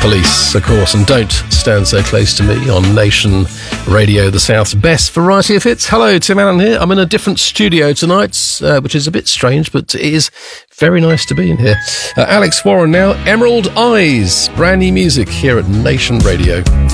Police, of course, and Don't Stand So Close to Me on Nation Radio, the South's best variety of hits. Hello, Tim Allen here. I'm in a different studio tonight, which is a bit strange, but it is very nice to be in here. Alex Warren now, Emerald Eyes, brand new music here at Nation Radio.